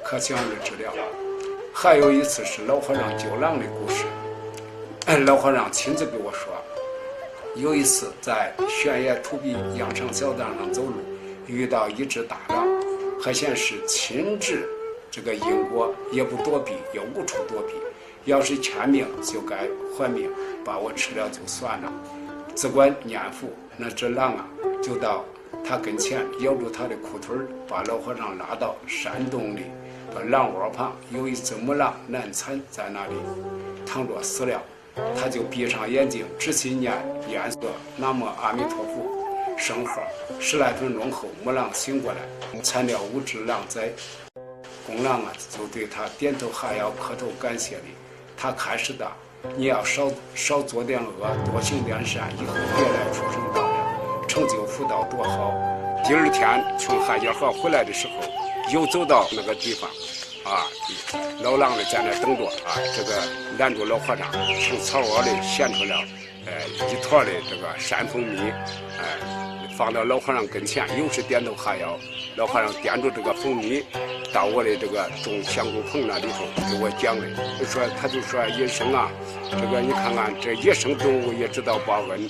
可想而知了。还有一次是老和尚救狼的故事，老和尚亲自给我说，有一次在悬崖土壁羊肠小道上走路，遇到一只大狼，还显示亲至这个因果，也不躲避，也无处躲避，要是欠命就该还命，把我吃了就算了。只管念佛，那只狼啊就到他跟前咬住他的裤腿，把老和尚拉到山洞里，把狼窝旁有一只母狼难产在那里躺着死了，他就闭上眼睛仔细念个南无阿弥陀佛圣号，10来分钟后母狼醒过来，产了5只狼崽。公狼啊就对他点头哈腰磕头感谢礼，他开始的你要少做点恶，多行点善，以后别来畜生道了，成就福道多好。第二天从海家河回来的时候，又走到那个地方啊，老狼呢在那等着啊，这个拦住老和尚，从草窝里衔出了一坨的这个山蜂蜜，放到老和尚跟前，又是点头哈腰。老和尚掂住这个蜂蜜到我的这个种香菇棚那里头给我讲的，他就说野生啊，这个你看看这野生动物也知道报恩。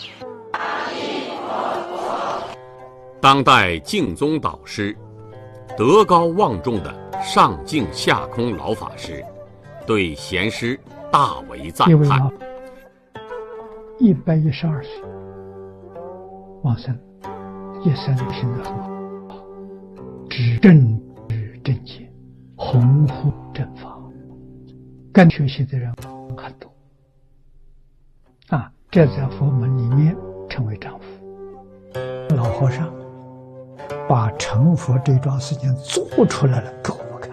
当代净宗导师德高望重的上净下空老法师对贤师大为赞叹。 112岁往生，一生行得很好，知正知正见，弘护正法，跟学习的人很多啊，这在佛门里面称为丈夫。老和尚把成佛这桩事情做出来了给我们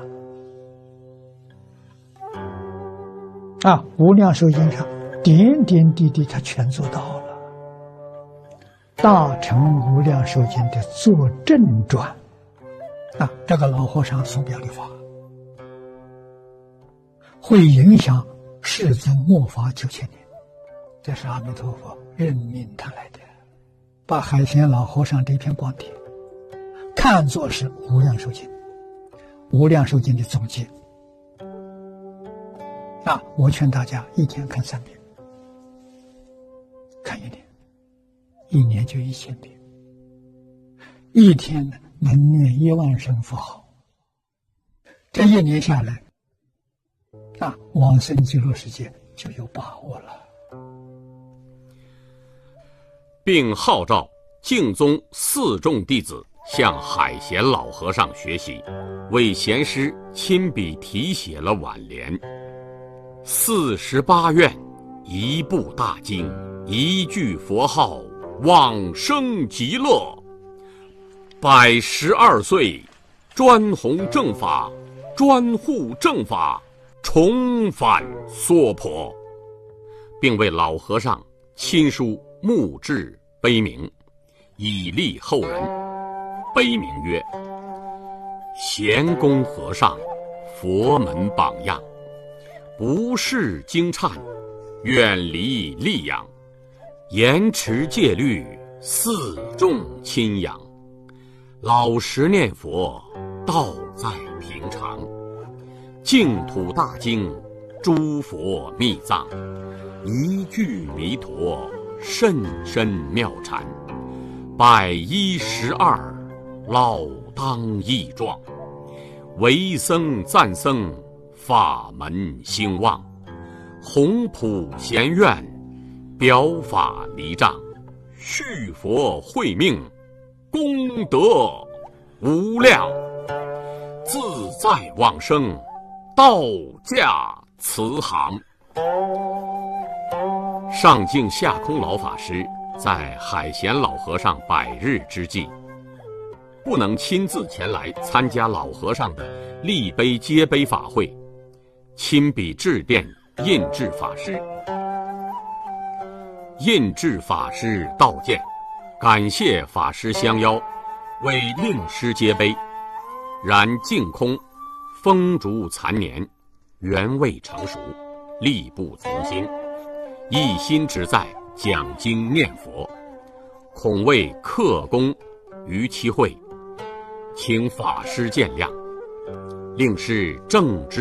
看啊，无量寿经上点点滴滴他全做到了。大乘无量寿经的作证传啊，这个老和尚所表的法会影响世尊末法9000年，这是阿弥陀佛任命他来的，把海贤老和尚这篇光碟看作是无量寿经，无量寿经的总结啊，我劝大家一天看3遍，看1年，1年就1000遍，一天能念1万声佛号，这1年下来啊，往生极乐世界就有把握了。 并号召净宗4众弟子向海贤老和尚学习，为贤师亲笔题写了挽联：48愿，一部大经，一句佛号，往生极乐。112岁，专弘正法，专护正法，重返娑婆，并为老和尚亲书墓志碑铭，以利后人。碑铭曰：贤公和尚，佛门榜样，不识经忏，远离戾养，严持戒律，4众亲养，老实念佛，道在平常，净土大经，诸佛密藏，一句弥陀，甚深妙禅，112老当益壮，为僧赞僧，法门兴旺，弘普贤愿，表法离障，续佛慧命，功德无量，自在往生，道驾慈航。上净下空老法师在海贤老和尚100日之际，不能亲自前来参加老和尚的立碑接碑法会，亲笔致电印制法师。印制法师道见，感谢法师相邀，为令师接碑，然净空风烛残年，缘未成熟，力不从心，一心只在讲经念佛，恐为克功于其会，请法师见谅。 令是正之。